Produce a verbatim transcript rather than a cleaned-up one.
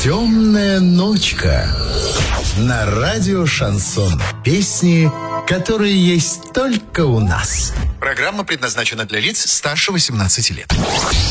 Темная ночка на радио Шансон. Песни, которые есть только у нас. Программа предназначена для лиц старше восемнадцати лет.